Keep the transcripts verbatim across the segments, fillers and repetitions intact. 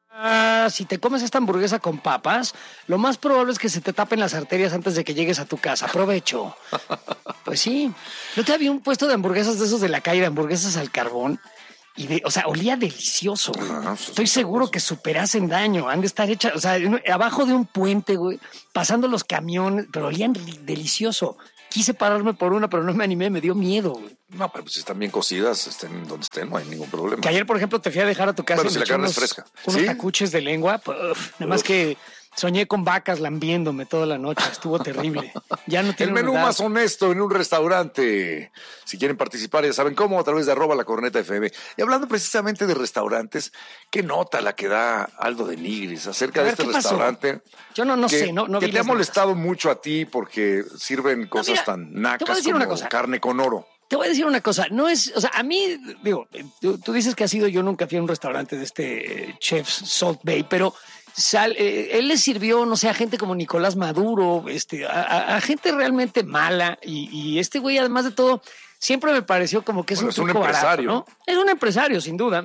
Ah, si te comes esta hamburguesa con papas, lo más probable es que se te tapen las arterias antes de que llegues a tu casa. Aprovecho. Pues sí. Yo te había un puesto de hamburguesas de esos de la calle, de hamburguesas al carbón. Y de, o sea, olía delicioso, güey. Ah, Estoy seguro sabroso. Que superhacen daño. Han de estar hechas, o sea, abajo de un puente, güey, pasando los camiones, pero olían delicioso. Quise pararme por una, pero no me animé, me dio miedo, güey. No, pero pues si están bien cocidas, estén donde estén, no hay ningún problema. Que ayer, por ejemplo, te fui a dejar a tu casa. Bueno, si la carne es fresca. Unos ¿Sí? tacuches de lengua, uf, nada más que soñé con vacas lambiéndome toda la noche, estuvo terrible. Ya no tiene El menú unidad. más honesto en un restaurante. Si quieren participar, ya saben cómo, a través de arroba la corneta F M. Y hablando precisamente de restaurantes, ¿qué nota la que da Aldo de Nigris acerca A ver, de este ¿qué pasó? restaurante? Yo no, no que, sé, no, no que vi te ha las notas. molestado mucho a ti porque sirven cosas mira, tan te voy a nacas decir como una cosa. carne con oro. Te voy a decir una cosa, no es, o sea, a mí, digo, tú, tú dices que has ido, yo nunca fui a un restaurante de este eh, Chef's Salt Bay, pero sal, eh, él le sirvió, no sé, a gente como Nicolás Maduro, este, a, a, a gente realmente mala, y, y este güey, además de todo, siempre me pareció como que es Bueno, un es un truco empresario. barato, ¿no? Es un empresario, sin duda,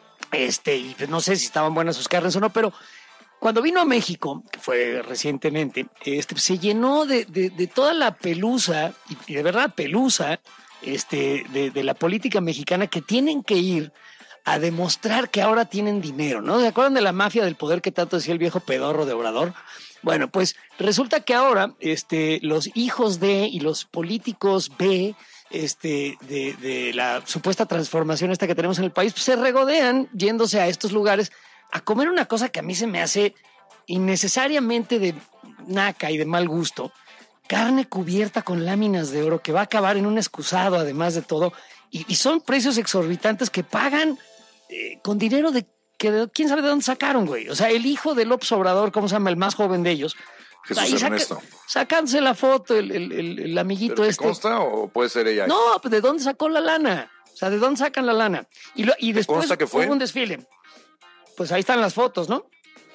este, y no sé si estaban buenas sus carnes o no, pero cuando vino a México, que fue recientemente, este, se llenó de, de, de toda la pelusa, y de verdad pelusa, este, de, de la política mexicana, que tienen que ir a demostrar que ahora tienen dinero, ¿no? ¿Se acuerdan de la mafia del poder que tanto decía el viejo pedorro de Obrador? Bueno, pues resulta que ahora este, los hijos de y los políticos B este, de, de la supuesta transformación esta que tenemos en el país, pues se regodean yéndose a estos lugares a comer una cosa que a mí se me hace innecesariamente de naca y de mal gusto. Carne cubierta con láminas de oro que va a acabar en un excusado, además de todo. Y, y son precios exorbitantes que pagan eh, con dinero de que de, quién sabe de dónde sacaron, güey. O sea, el hijo de López Obrador, ¿cómo se llama? El más joven de ellos. Jesús Ahí Ernesto. Saca, sacándose la foto, el, el, el, el amiguito ¿Pero te este. consta o puede ser ella? No, pues ¿de dónde sacó la lana? O sea, ¿de dónde sacan la lana? Y, lo, y después consta que fue? hubo un desfile. Pues ahí están las fotos, ¿no?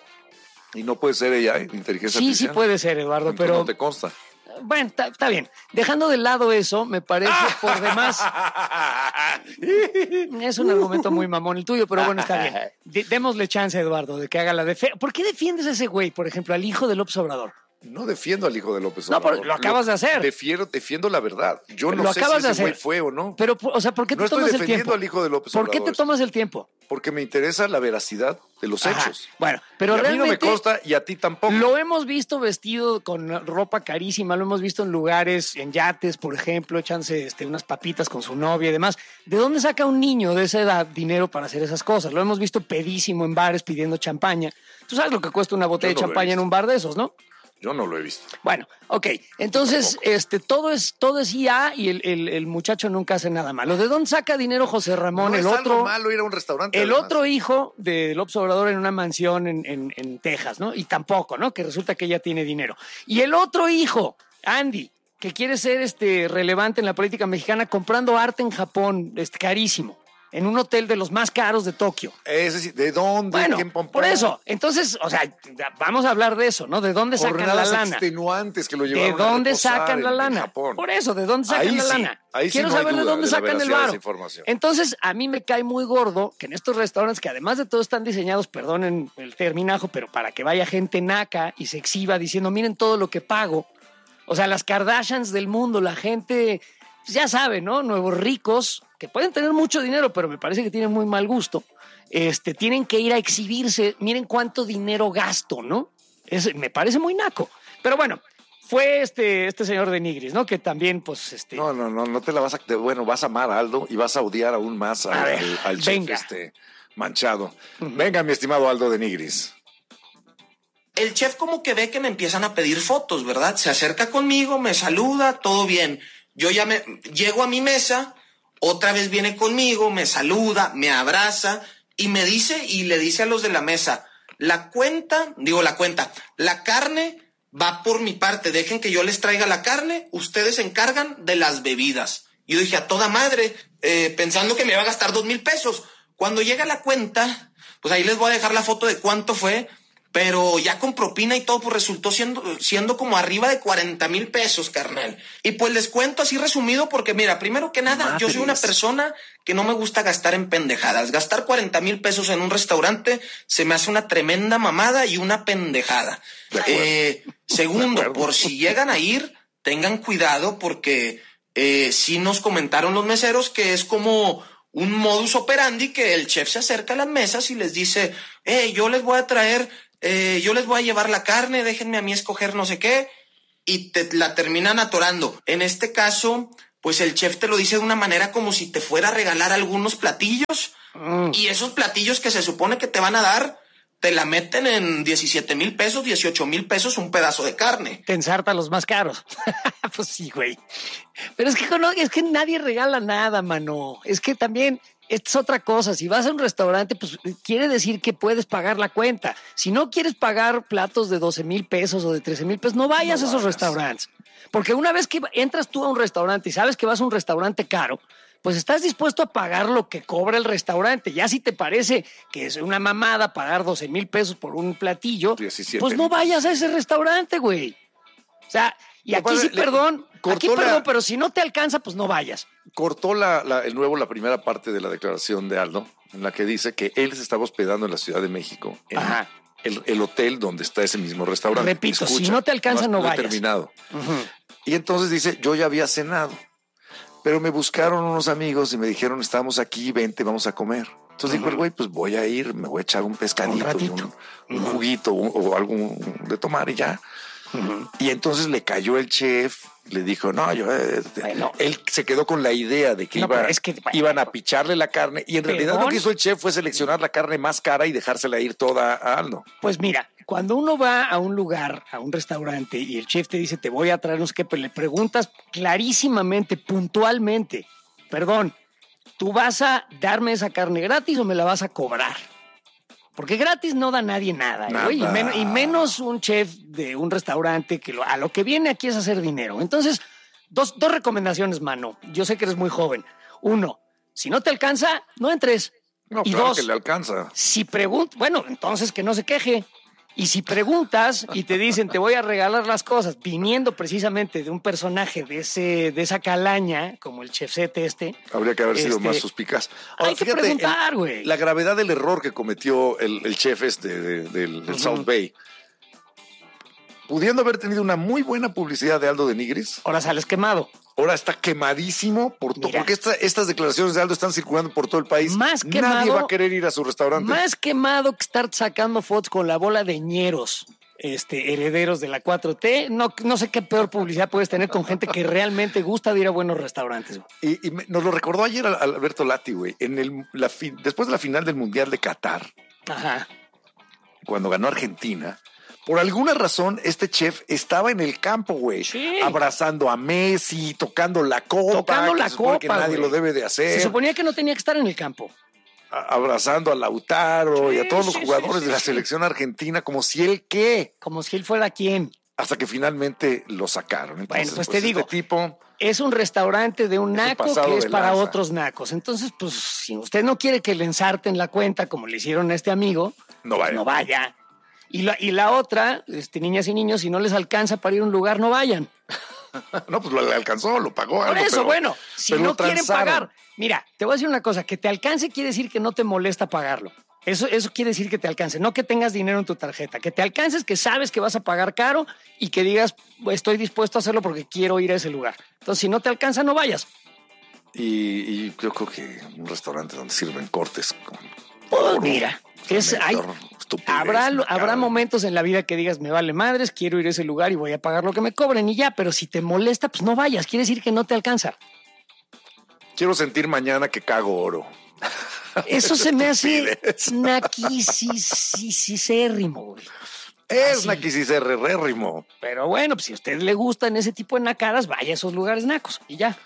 Y no puede ser ella, ¿eh? Inteligencia Sí, artificial. sí puede ser, Eduardo, Entonces pero... no te consta. Bueno, está bien. Dejando de lado eso, me parece por demás. Es un argumento muy mamón el tuyo, pero bueno, está bien. D- démosle chance, Eduardo, de que haga la defensa. ¿Por qué defiendes a ese güey, por ejemplo, al hijo de López Obrador? No defiendo al hijo de López No, Obrador. pero lo acabas de hacer. Defiendo, defiendo la verdad. Yo no Lo sé acabas si de ese güey hacer. fue o no. Pero, o sea, ¿por qué te No estoy tomas el defendiendo tiempo? al hijo de López ¿Por qué Obrador. te tomas el tiempo? Porque me interesa la veracidad de los Ajá. hechos. Bueno, pero y a mí no me realmente consta y a ti tampoco. lo hemos visto vestido con ropa carísima, lo hemos visto en lugares, en yates, por ejemplo, echándose este, unas papitas con su novia y demás. ¿De dónde saca un niño de esa edad dinero para hacer esas cosas? Lo hemos visto pedísimo en bares pidiendo champaña. Tú sabes lo que cuesta una botella Yo no de lo he champaña en visto. un bar de esos, ¿no? Yo no lo he visto. Bueno, ok. Entonces, este, todo es, todo es I A y el, el, el muchacho nunca hace nada malo. ¿De dónde saca dinero José Ramón? No el es otro, algo malo ir a un restaurante. el además. otro hijo de López Obrador en una mansión en, en, en Texas, ¿no? Y tampoco, ¿no? Que resulta que ella tiene dinero. Y el otro hijo, Andy, que quiere ser este, relevante en la política mexicana, comprando arte en Japón, este, carísimo, en un hotel de los más caros de Tokio. Es decir, ¿de dónde? Bueno, ¿Quién compró? por eso. Entonces, o sea, vamos a hablar de eso, ¿no? ¿De dónde sacan Jornadas la lana? extenuantes que lo ¿De llevaron a dónde reposar sacan la en- en lana? Japón. Por eso, ¿de dónde sacan Ahí la sí, lana? ahí sí Quiero no hay saber de duda dónde de la sacan el veracidad de varo. esa información. Entonces, a mí me cae muy gordo que en estos restaurantes, que además de todo están diseñados, perdonen el terminajo, pero para que vaya gente naca y se exhiba diciendo, miren todo lo que pago. O sea, las Kardashians del mundo, la gente, pues ya sabe, ¿no? Nuevos ricos, que pueden tener mucho dinero, pero me parece que tienen muy mal gusto. Este, tienen que ir a exhibirse, miren cuánto dinero gasto, ¿no? Es, me parece muy naco. Pero bueno, fue este, este señor de Nigris, ¿no? Que también, pues, este... No, no, no, no te la vas a... te- Bueno, vas a amar a Aldo y vas a odiar aún más al, A ver, al, al chef venga. este manchado. Venga, mi estimado Aldo de Nigris. El chef como que ve que me empiezan a pedir fotos, ¿verdad? Se acerca conmigo, me saluda, todo bien. Yo ya me llego a mi mesa, otra vez viene conmigo, me saluda, me abraza y me dice y le dice a los de la mesa, la cuenta, digo la cuenta, la carne va por mi parte, dejen que yo les traiga la carne, ustedes se encargan de las bebidas. Y yo dije, a toda madre, eh, pensando que me iba a gastar dos mil pesos. Cuando llega la cuenta, pues ahí les voy a dejar la foto de cuánto fue. Pero ya con propina y todo, pues resultó siendo, siendo como arriba de cuarenta mil pesos, carnal. Y pues les cuento así resumido porque, mira, primero que nada, Madres. yo soy una persona que no me gusta gastar en pendejadas. Gastar cuarenta mil pesos en un restaurante se me hace una tremenda mamada y una pendejada. Eh, segundo, por si llegan a ir, tengan cuidado porque eh, sí nos comentaron los meseros que es como un modus operandi que el chef se acerca a las mesas y les dice, hey, yo les voy a traer... Eh, yo les voy a llevar la carne, déjenme a mí escoger no sé qué, y te la terminan atorando. En este caso, pues el chef te lo dice de una manera como si te fuera a regalar algunos platillos, mm. y esos platillos que se supone que te van a dar, te la meten en diecisiete mil pesos, dieciocho mil pesos un pedazo de carne. Te ensarta los más caros. Pues sí, güey. Pero es que, no, es que nadie regala nada, mano. Es que también... Esta es otra cosa, si vas a un restaurante, pues quiere decir que puedes pagar la cuenta. Si no quieres pagar platos de doce mil pesos o de trece mil pesos, no vayas no a esos vayas. restaurantes. Porque una vez que entras tú a un restaurante y sabes que vas a un restaurante caro, pues estás dispuesto a pagar lo que cobra el restaurante. Ya si te parece que es una mamada pagar doce mil pesos por un platillo, diecisiete pues no vayas a ese restaurante, güey. O sea... Y aquí padre, sí, perdón, aquí perdón, la, pero si no te alcanza, pues no vayas. Cortó la, la, el nuevo la primera parte de la declaración de Aldo, en la que dice que él se estaba hospedando en la Ciudad de México, en Ajá. El, el hotel donde está ese mismo restaurante. Repito, Escucha, si no te alcanza, no, no vayas. Terminado. Uh-huh. Y entonces dice, yo ya había cenado, pero me buscaron unos amigos y me dijeron, estamos aquí, vente, vamos a comer. Entonces uh-huh. dijo el güey, pues voy a ir, me voy a echar un pescadito, un, un, un uh-huh. juguito un, o algo de tomar y ya. Uh-huh. Y entonces le cayó el chef, le dijo, no, yo, eh, bueno, él se quedó con la idea de que, no, iba, es que bueno, iban a picharle la carne y en ¿perdón? realidad lo que hizo el chef fue seleccionar la carne más cara y dejársela ir toda a Aldo. Pues mira, cuando uno va a un lugar, a un restaurante y el chef te dice, te voy a traer, no sé qué, pues le preguntas clarísimamente, puntualmente, perdón, ¿tú vas a darme esa carne gratis o me la vas a cobrar? Porque gratis no da nadie nada, nada. ¿eh? Y, men- y menos un chef de un restaurante que lo, a lo que viene aquí es hacer dinero. Entonces, dos, dos recomendaciones, mano. Yo sé que eres muy joven. Uno, si no te alcanza, no entres. No, y claro dos, que le alcanza. Si preguntas, bueno, entonces que no se queje. Y si preguntas y te dicen, te voy a regalar las cosas, viniendo precisamente de un personaje de ese de esa calaña, como el chefcete este. Habría que haber este, sido más suspicaz. Ahora, hay que fíjate, preguntar, güey. La gravedad del error que cometió el, el chef este de, de, del, del uh-huh. South Bay. Pudiendo haber tenido una muy buena publicidad de Aldo de Nigris. Ahora sales quemado. Ahora está quemadísimo por todo, porque esta, estas declaraciones de Aldo están circulando por todo el país. Más quemado, nadie va a querer ir a su restaurante. Más quemado que estar sacando fotos con la bola de ñeros, este, herederos de la cuatro T. No, no sé qué peor publicidad puedes tener con gente que realmente gusta de ir a buenos restaurantes. Y, y me, nos lo recordó ayer Alberto Lati, güey, en el, la fi, después de la final del Mundial de Qatar. Ajá. Cuando ganó Argentina. Por alguna razón, este chef estaba en el campo, güey, sí. abrazando a Messi, tocando la copa. Tocando la copa, que nadie wey. lo debe de hacer. Se suponía que no tenía que estar en el campo. A abrazando a Lautaro sí, y a todos sí, los jugadores sí, sí, de la sí. selección argentina, como si él qué. Como si él fuera quién. Hasta que finalmente lo sacaron. Entonces, bueno, pues, pues te digo, este tipo es un restaurante de un naco que es para lanza. otros nacos. Entonces, pues, si usted no quiere que le ensarten la cuenta como le hicieron a este amigo, no vaya. Pues no vaya. Y la, y la otra, este, niñas y niños, si no les alcanza para ir a un lugar, no vayan. No, pues lo le alcanzó, lo pagó. Por algo, eso, pero, bueno, si no quieren pagar. Mira, te voy a decir una cosa, que te alcance quiere decir que no te molesta pagarlo. Eso, eso quiere decir que te alcance, no que tengas dinero en tu tarjeta. Que te alcances, que sabes que vas a pagar caro y que digas, estoy dispuesto a hacerlo porque quiero ir a ese lugar. Entonces, si no te alcanza, no vayas. Y, y yo creo que un restaurante donde sirven cortes con... Pues mira, es, hay, habrá, habrá momentos en la vida que digas, me vale madres, quiero ir a ese lugar y voy a pagar lo que me cobren y ya, pero si te molesta, pues no vayas, quiere decir que no te alcanza. Quiero sentir mañana que cago oro. Eso se me hace naquisisérrimo, güey. Es naquisisérrimo. Pero bueno, pues si a usted le gustan ese tipo de nacadas, vaya a esos lugares nacos y ya.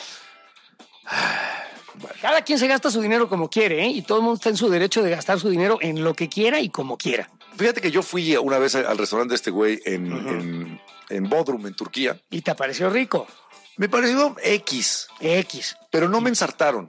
Bueno. Cada quien se gasta su dinero como quiere, ¿eh? Y todo el mundo está en su derecho de gastar su dinero en lo que quiera y como quiera. Fíjate que yo fui una vez al restaurante de este güey en, uh-huh. en, en Bodrum, en Turquía. ¿Y te pareció rico? Me pareció X. X. Pero no me ensartaron.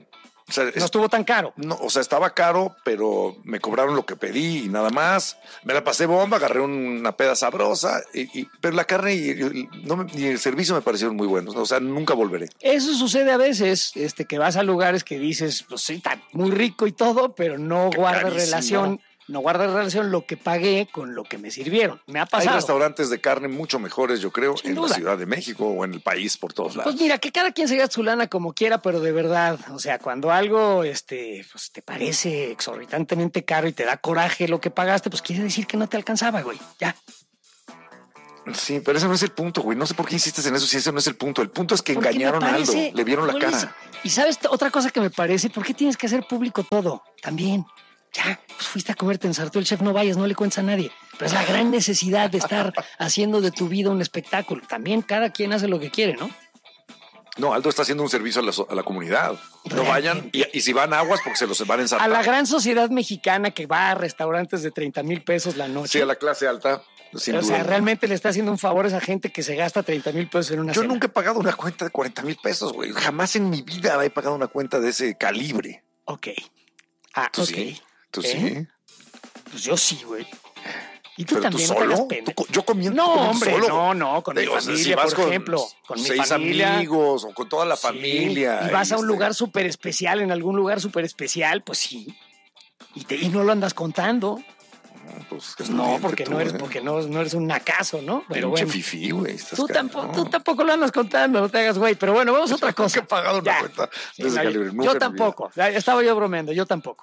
O sea, no es, estuvo tan caro. No, o sea, estaba caro, pero me cobraron lo que pedí y nada más. Me la pasé bomba, agarré una peda sabrosa, y, y, pero la carne y, y, no me, y el servicio me parecieron muy buenos. O sea, nunca volveré. Eso sucede a veces, este, que vas a lugares que dices, pues sí, está muy rico y todo, pero no Qué guarda carísimo. relación. No guarda relación lo que pagué con lo que me sirvieron. Me ha pasado. Hay restaurantes de carne mucho mejores, yo creo, Sin en duda. la Ciudad de México o en el país, por todos lados. Pues mira, que cada quien se gaste su lana como quiera, pero de verdad, o sea, cuando algo este, pues, te parece exorbitantemente caro y te da coraje lo que pagaste, pues quiere decir que no te alcanzaba, güey. Ya. Sí, pero ese no es el punto, güey. No sé por qué insistes en eso si ese no es el punto. El punto es que Porque engañaron me a Aldo, parece- le vieron la no les- cara. Y sabes otra cosa que me parece, ¿por qué tienes que hacer público todo? También. Ya, pues fuiste a comer, te ensartó el chef, no vayas, no le cuentes a nadie. Pero es la gran necesidad de estar haciendo de tu vida un espectáculo. También cada quien hace lo que quiere, ¿no? No, Aldo está haciendo un servicio a la, so- a la comunidad. No vayan, y, y si van aguas, porque se los van a A ensartar. la gran sociedad mexicana que va a restaurantes de treinta mil pesos la noche. Sí, a la clase alta, sin o duda. sea, realmente le está haciendo un favor a esa gente que se gasta treinta mil pesos en una Yo cena. nunca he pagado una cuenta de cuarenta mil pesos, güey. Jamás en mi vida he pagado una cuenta de ese calibre. Ok. Ah, ¿Tú ok. sí? ¿Tú ¿Eh? sí? Pues yo sí, güey. Y tú ¿Pero también, tú no te hagas solo? pena. ¿Tú co- yo comiendo, No, tú comiendo hombre, solo? no, no, con mi Digo, o sea, familia, si vas por con ejemplo, con mi seis familia. amigos o con toda la Sí, familia. Y vas a un este, lugar súper especial, en algún lugar súper especial, pues sí. Y, te, y no lo andas contando. Pues, Pues no, porque tú, no eres, ¿eh? porque no, no eres un nacazo, ¿no? Pero Pinche bueno. fifí, güey. estás Tú cabrón. tampoco, tú tampoco lo andas contando, no te hagas güey. Pero bueno, vamos a otra Nunca cosa. he pagado una Ya. cuenta Sí, de ese no, calibre. yo- nunca yo en mi vida. tampoco. Ya estaba yo bromeando, yo tampoco.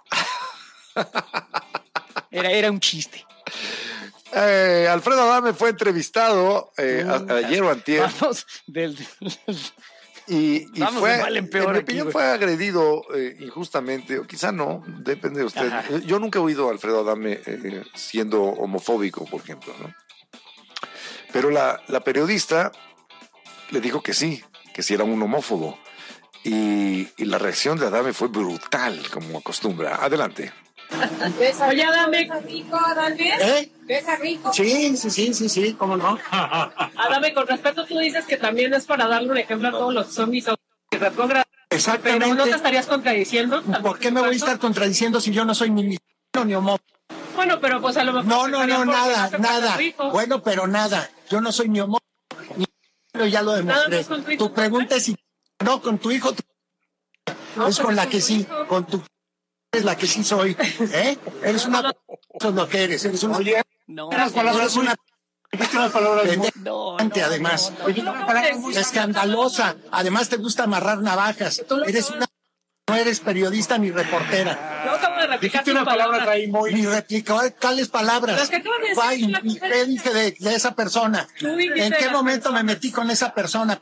Era, era un chiste. Eh, Alfredo Adame fue entrevistado eh, a- ayer o antier. Vamos del, Y, y Vamos fue, de mal en peor mi aquí, opinión, güey. fue agredido eh, injustamente, o quizá no, depende de usted. Ajá. Yo nunca he oído a Alfredo Adame eh, siendo homofóbico, por ejemplo, ¿no? Pero la, la periodista le dijo que sí, que sí era un homófobo. Y, y la reacción de Adame fue brutal, como acostumbra. Adelante. Oye, Adame. rico, Adame? ¿Eh? ¿Besa rico? Sí, sí, sí, sí, sí, cómo no. Adame, con respeto, tú dices que también es para darle un ejemplo a todos los zombies y retrógrados. Pero no te Exactamente. estarías contradiciendo. ¿Por qué me voy a estar contradiciendo si yo no soy ni misógino ni homófobo? Bueno, pero pues a lo mejor. No, no, estaría no, porque nada, no se nada. pasa rico. Bueno, pero nada. Yo no soy ni homófobo ni misógino, ya lo Nada demostré. más con tu hijo, Tu pregunta es si no con tu hijo. tu- No, es pero con la con que tu sí, hijo. con tu es la que sí soy. ¿Eh? Eres una eso es lo que eres. Eres una No, eres una pendeja, no, además. no, no, no. Escandalosa. Además te gusta amarrar navajas. Eres una no eres periodista ni reportera. Yo acabo de replicar Dijiste tus una palabra palabras. ahí muy... Ni replicar tales palabras. Las que acabas de decir, Ay, la ¿y cosa qué es- dije de, de esa persona? Tú dijiste ¿En qué la momento persona. me metí con esa persona?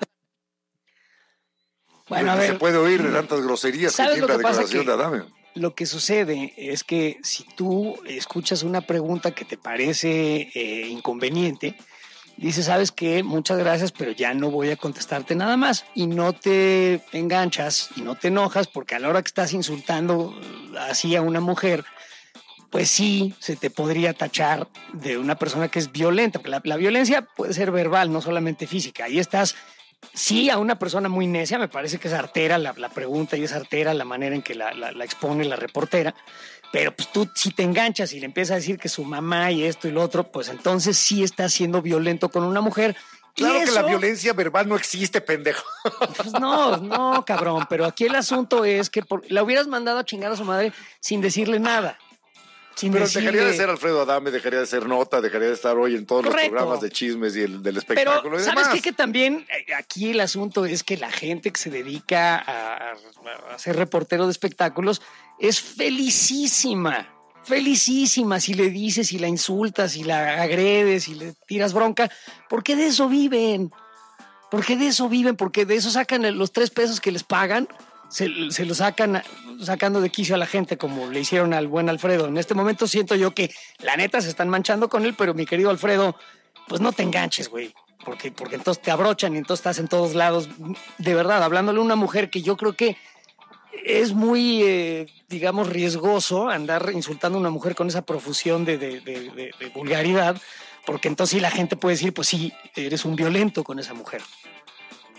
Bueno, a Se ver, puede oír de tantas groserías que ¿sabes tiene lo la que pasa? declaración Que- de Adame. lo que sucede es que si tú escuchas una pregunta que te parece eh, inconveniente, dices, sabes qué, muchas gracias, pero ya no voy a contestarte nada más. Y no te enganchas y no te enojas porque a la hora que estás insultando así a una mujer, pues sí, se te podría tachar de una persona que es violenta. Porque la, la violencia puede ser verbal, no solamente física. Ahí estás, sí, a una persona muy necia, me parece que es artera la, la pregunta y es artera la manera en que la, la, la expone la reportera. Pero pues tú si te enganchas y le empiezas a decir que su mamá y esto y lo otro, pues entonces sí estás siendo violento con una mujer. Y Claro que la eso- violencia verbal no existe, pendejo. Pues no, no, cabrón, pero aquí el asunto es que por- la hubieras mandado a chingar a su madre sin decirle nada. Sin Pero decirle... dejaría de ser Alfredo Adame, dejaría de ser Nota, dejaría de estar hoy en todos Correcto. los programas de chismes y el del Pero, espectáculo y ¿sabes demás. qué? Que también eh, aquí el asunto es que la gente que se dedica a, a- a ser reportero de espectáculos es felicísima, felicísima si le dices, si la insultas, si la agredes, si le tiras bronca, porque de eso viven, porque de eso viven, porque de eso sacan los tres pesos que les pagan, se, se lo sacan sacando de quicio a la gente como le hicieron al buen Alfredo. En este momento siento yo que la neta se están manchando con él, pero mi querido Alfredo, pues no te enganches, güey, porque, porque entonces te abrochan y entonces estás en todos lados. De verdad, hablándole a una mujer que yo creo que es muy, eh, digamos, riesgoso andar insultando a una mujer con esa profusión de, de, de, de, de vulgaridad, porque entonces sí la gente puede decir, pues sí, eres un violento con esa mujer.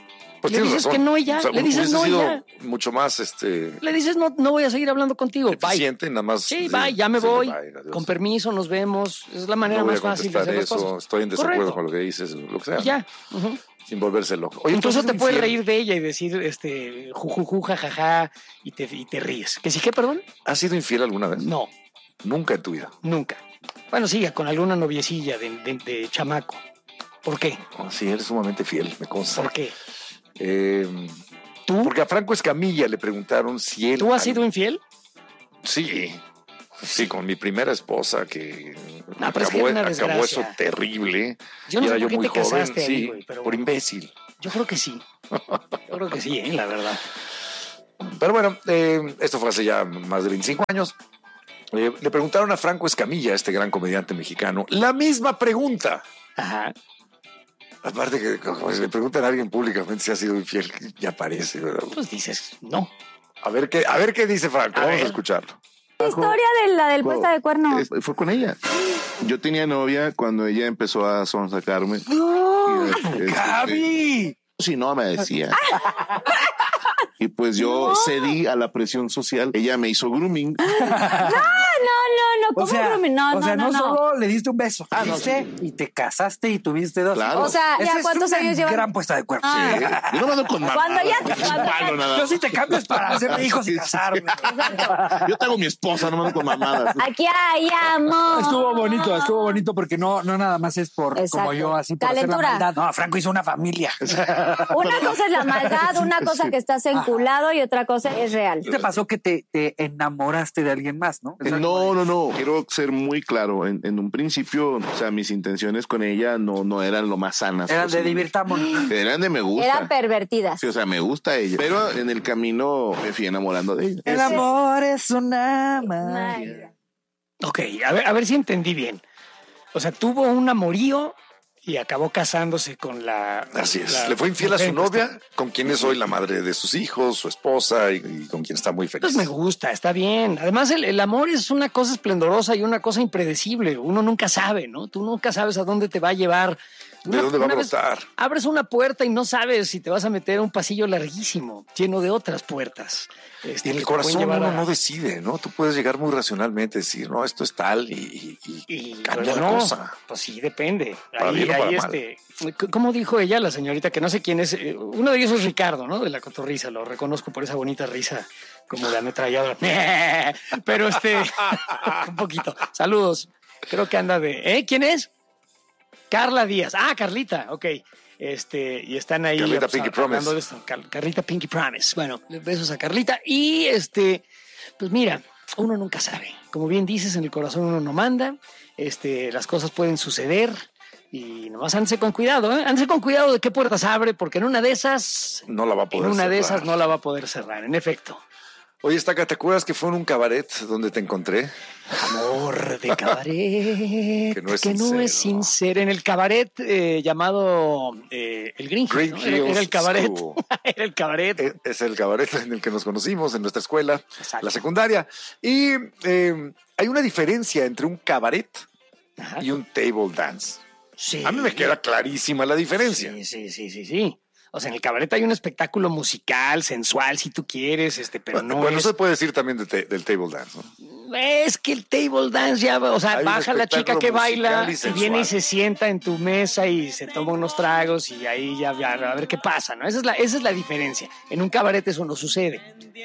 Pues le tienes dices razón. que no y ya. O sea, le dices hubiese no y sido ya. mucho más este Le dices no, no voy a seguir hablando contigo. Bye. eficiente, nada más. Sí, de- bye, ya me decirle voy. bye, adiós. Con permiso, nos vemos. Es la manera No voy más a fácil de contestar hacer las eso, cosas. estoy en desacuerdo Correcto. con lo que dices, lo que sea. Y ya. Ujú. Sin volverse loco. Oye, Incluso ¿tú has te sido puedes infiel? reír de ella y decir, este, jujuju, jajaja, y te, y te ríes. ¿Que sí qué, perdón? ¿Has sido infiel alguna vez? No, Nunca en tu vida. nunca. Bueno, sí, con alguna noviecilla de, de, de chamaco. ¿Por qué? Oh, sí, eres sumamente fiel, me consta. ¿Por qué? Eh, ¿Tú? Porque a Franco Escamilla le preguntaron si él... ¿Tú has sido infiel? Sí, sí, con mi primera esposa que No, pero es que acabó, era una acabó eso desgracia. terrible. Yo no Y sé era por qué muy te joven, casaste ahí, sí, güey, pero por bueno. imbécil. Yo creo que sí. Yo creo que sí, ¿eh? La verdad. Pero bueno, eh, esto fue hace ya más de veinticinco años. Eh, le preguntaron a Franco Escamilla, este gran comediante mexicano, la misma pregunta. Ajá. Aparte que como si le preguntan a alguien públicamente si ha sido infiel, ya parece, ¿verdad? Pues dices, no. A ver qué, a ver qué dice Franco, A vamos ver. a escucharlo. La historia de la del puesta de cuerno. Es- Fue con ella. Yo tenía novia cuando ella empezó a sonsacarme. ¡No! Y, este, ¡Gaby! Si no, me decía. Y pues yo cedí a la presión social. Ella me hizo grooming. No, no, no, ¿cómo O sea, grooming? No, o sea, no, no, no, no. solo le diste un beso, Ah, no, fuiste sí. y te casaste y tuviste dos. Claro. hijos. O sea, Esa ¿ya es cuántos una años llevan? gran puesta de cuerno. Ah. Yo no me ando con mamá. Cuando ya- cuando ya- Yo sí te cambias para hacerme hijos y casarme. Yo tengo mi esposa, no me ando con mamadas. Aquí hay amor. Estuvo bonito, estuvo bonito porque no, no nada más es por Exacto. como yo, así por hacer la Calentura. maldad. No, Franco hizo una familia. Una cosa es la maldad, una cosa que estás enculado y otra cosa es real. ¿Qué te pasó que te, te enamoraste de alguien más, no? No, no, no. Quiero ser muy claro. En, en un principio, o sea, mis intenciones con ella no, no eran lo más sanas. Eran de posible. divirtámonos. Eran de me gusta. Eran pervertidas. Sí, o sea, me gusta ella. Pero en el camino me fui enamorando de ella. El amor es una magia. Ay, Ok, a ver, a ver si entendí bien. O sea, tuvo un amorío y acabó casándose con la... Así es. la Le fue infiel a su mujer que está- novia, con quien es hoy la madre de sus hijos, su esposa, y, y con quien está muy feliz. Pues me gusta, está bien. Además, el, el amor es una cosa esplendorosa y una cosa impredecible. Uno nunca sabe, ¿no? Tú nunca sabes a dónde te va a llevar. ¿De dónde va a una vez brotar? Abres una puerta y no sabes si te vas a meter a un pasillo larguísimo, lleno de otras puertas. Este, Y en que el te pueden corazón llevar uno a- no decide, ¿no? Tú puedes llegar muy racionalmente, decir, no, esto es tal, y, y- y Y cambia luego la no, cosa. pues sí, depende. Para Ahí, bien o ahí, para mal. este, c- ¿cómo dijo ella, la señorita, que no sé quién es? eh, Uno de ellos es Ricardo, ¿no? De la cotorrisa, lo reconozco por esa bonita risa como de ametralladora. Pero este, un poquito. Saludos. Creo que anda de, ¿eh? ¿Quién es? Carla Díaz. Ah, Carlita, ok. Este, y están ahí Carlita pues, Pinky hablando Promise. de esto. Car- Carlita Pinky Promise. Bueno, besos a Carlita. Y este, pues mira, uno nunca sabe. Como bien dices, en el corazón uno no manda. Este, las cosas pueden suceder. Y nomás ándese con cuidado, ¿eh? Ándese con cuidado de qué puertas abre, porque en una de esas, No la va a en poder una de cerrar. esas no la va a poder cerrar, en efecto. Oye, Estaca, ¿te acuerdas que fue en un cabaret donde te encontré? Amor de cabaret, Que no es que no sincero. es sincero. En el cabaret eh, llamado eh, El Green Hill, Green ¿no? Era, Hills era el cabaret. School. Era el cabaret. Eh, Es el cabaret en el que nos conocimos en nuestra escuela, Exacto. la secundaria. Y eh, hay una diferencia entre un cabaret Ajá. y un table dance. Sí. A mí me queda clarísima la diferencia. Sí, sí, sí, sí, sí. O sea, en el cabaret hay un espectáculo musical, sensual, si tú quieres, este, pero no bueno, es... se puede decir también de te- del table dance, ¿no? Es que el table dance ya, o sea, Hay un baja la chica espectáculo que musical baila y y, sensual. viene y se sienta en tu mesa y se toma unos tragos y ahí ya, ya a ver qué pasa, ¿no? Esa es la, esa es la diferencia. En un cabaret eso no sucede.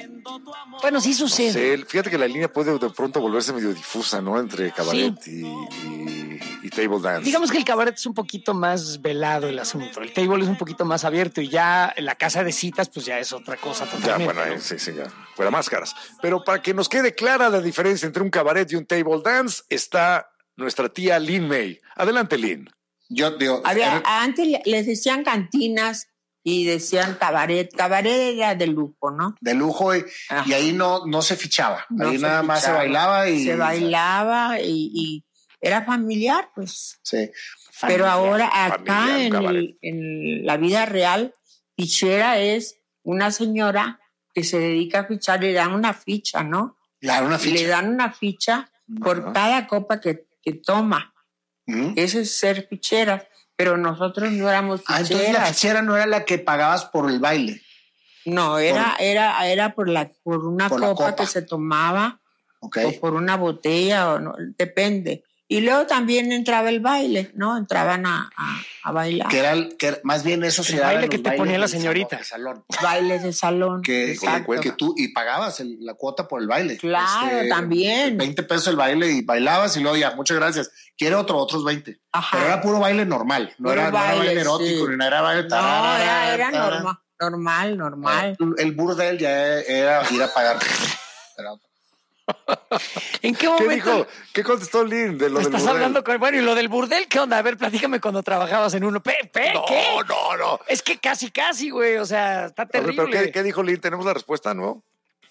Bueno, sí sucede. Sí, fíjate que la línea puede de pronto volverse medio difusa, ¿no? Entre cabaret y, y- y table dance. Digamos que el cabaret es un poquito más velado el asunto. El table es un poquito más abierto y ya la casa de citas, pues ya es otra cosa Ya, totalmente. bueno, ¿no? eh, sí, sí, ya. Fuera máscaras. Pero para que nos quede clara la diferencia entre un cabaret y un table dance, está nuestra tía Lynn May. Adelante, Lynn. Yo digo, Había, er- antes le- les decían cantinas y decían cabaret. Cabaret era de lujo, ¿no? de lujo y, Ajá. y ahí no, no se fichaba. No ahí se nada más se fichaba. bailaba y. Se bailaba y, y era familiar, pues. Sí. Pero ahora familiar, acá en, cabaret. el- en la vida real, fichera es una señora que se dedica a fichar, le dan una ficha, ¿no? Claro, una Le ficha. dan una ficha por Ajá. cada copa que, que toma. Ujú. Eso es ser fichera. pero nosotros no éramos Ah, entonces la ficheras. fichera no era la que pagabas por el baile. No, era, era, era por la, por una Por la copa, copa. que se tomaba, Ok. o por una botella, o no, depende. Y luego también entraba el baile, ¿no? Entraban a, a, a bailar. Que era, el- que era- más bien eso se El daba baile en que los te bailes ponía la del señorita. salón, del salón. Bailes de salón. Que, exacto. que, que tú y pagabas el- la cuota por el baile. Claro, también. veinte pesos el baile y bailabas y luego ya, muchas gracias. Quiere otro, otros veinte. Ajá. Pero era puro baile normal. No, Puro era, no era baile, baile erótico, sí. ni no era baile. No, era, era tarara, normal, normal, normal. El, el burdel ya era ir a pagar. Era otro. ¿En qué ¿Qué momento dijo? ¿Qué contestó Lynn de lo del estás burdel? hablando con... Bueno, y lo del burdel, ¿qué onda? A ver, platícame cuando trabajabas en uno. ¿Pe, pe, No, ¿Qué? no, no. Es que casi, casi, güey. O sea, está A ver, terrible. pero ¿qué, qué dijo Lynn? ¿Tenemos la respuesta, no?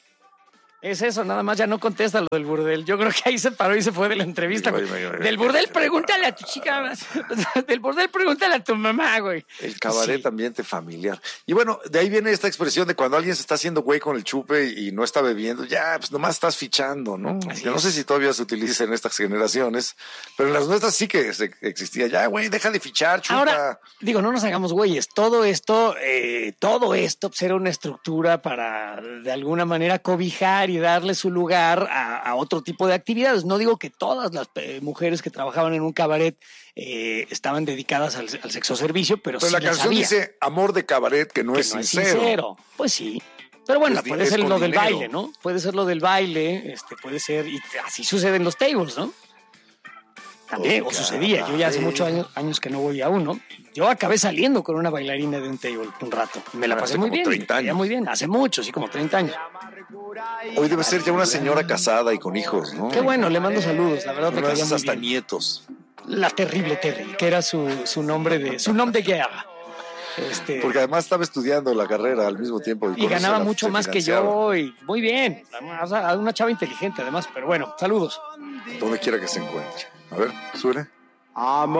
Es eso, nada más ya no contesta lo del burdel. Yo creo que ahí se paró y se fue de la entrevista. Oye, güey. oye, oye, Del oye, burdel, oye, pregúntale a tu chica. Del burdel, pregúntale a tu mamá, güey. El cabaret Sí. ambiente familiar. Y bueno, de ahí viene esta expresión de cuando alguien se está haciendo güey con el chupe y no está bebiendo, ya, pues nomás estás fichando, ¿no? Así Yo no es. sé si todavía se utiliza en estas generaciones, pero en las nuestras sí que se- existía. Ya, güey, deja de fichar, chupa. Ahora, digo, no nos hagamos güeyes. Todo esto, eh, todo esto pues, era una estructura para, de alguna manera, cobijar y darle su lugar a, a otro tipo de actividades. No digo que todas las eh, mujeres que trabajaban en un cabaret eh, estaban dedicadas al, al sexo servicio, pero, pero sí la las canción había, dice amor de cabaret, que no que es no es sincero. sincero. Pues sí. Pero bueno, Es di- puede es ser con lo del dinero. baile, ¿no? Puede ser lo del baile, este, puede ser, y así sucede en los tables, ¿no? También, Oh, o sucedía. Yo ya hace caray. muchos años, años que no voy a uno. Yo acabé saliendo con una bailarina de un table un rato. Y me la Hace pasé muy como bien. treinta me caía años. muy bien. Hace mucho, sí, como treinta años. Hoy debe ser ya una señora casada y con hijos, ¿no? Qué bueno, le mando saludos. La verdad me Una de caía esas muy hasta bien. nietos. La terrible Terry, que era su, su nombre de su nombre de guerra. Este, Porque además estaba estudiando la carrera al mismo tiempo. y con eso ganaba la- mucho se más que financiaba. yo. Y muy bien. O sea, una chava inteligente, además. Pero bueno, saludos. Donde quiera que se encuentre. A ver, suene. Amor.